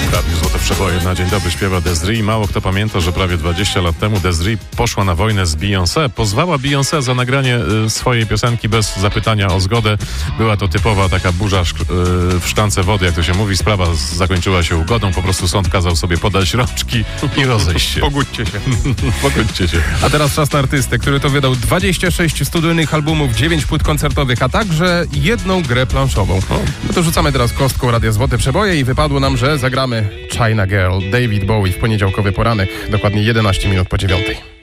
Radiu Złote Przeboje na dzień dobry śpiewa Des'ree. Mało kto pamięta, że prawie 20 lat temu Des'ree poszła na wojnę z Beyoncé. Pozwała Beyoncé za nagranie swojej piosenki bez zapytania o zgodę. Była to typowa taka burza w szklance wody, jak to się mówi. Sprawa zakończyła się ugodą. Po prostu sąd kazał sobie podać rączki i rozejść się. Pogódźcie się. Pogódźcie się. A teraz czas na artystę, który to wydał 26 studyjnych albumów, 9 płyt koncertowych, a także jedną grę planszową. No to rzucamy teraz kostką Radia Złote Przeboje i wypadło nam, że zagramy China Girl, David Bowie w poniedziałkowy poranek, dokładnie 11 minut po 9.